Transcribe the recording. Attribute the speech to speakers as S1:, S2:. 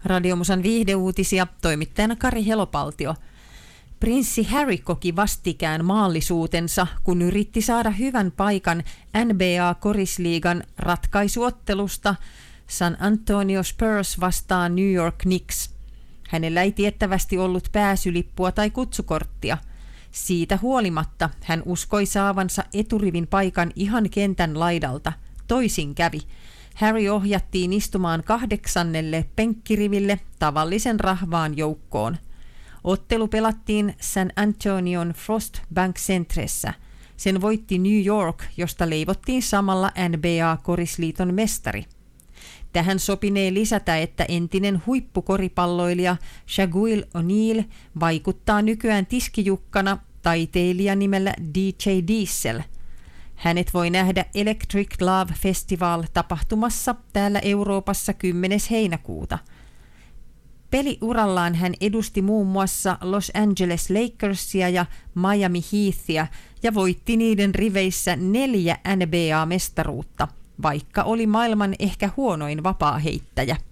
S1: Radiomusan viihdeuutisia, toimittajana Kari Helopaltio. Prinssi Harry koki vastikään maallisuutensa, kun yritti saada hyvän paikan NBA-korisliigan ratkaisuottelusta San Antonio Spurs vastaan New York Knicks. Hänellä ei tiettävästi ollut pääsylippua tai kutsukorttia. Siitä huolimatta hän uskoi saavansa eturivin paikan ihan kentän laidalta. Toisin kävi. Harry ohjattiin istumaan 8. penkkiriville tavallisen rahvaan joukkoon. Ottelu pelattiin San Antonion Frost Bank Centressä. Sen voitti New York, josta leivottiin samalla NBA-korisliiton mestari. Tähän sopinee lisätä, että entinen huippukoripalloilija Shaquille O'Neal vaikuttaa nykyään tiskijukkana taiteilija nimellä DJ Diesel. Hänet voi nähdä Electric Love Festival-tapahtumassa täällä Euroopassa 10. heinäkuuta. Peliurallaan hän edusti muun muassa Los Angeles Lakersia ja Miami Heathia ja voitti niiden riveissä 4 NBA-mestaruutta, vaikka oli maailman ehkä huonoin vapaaheittäjä.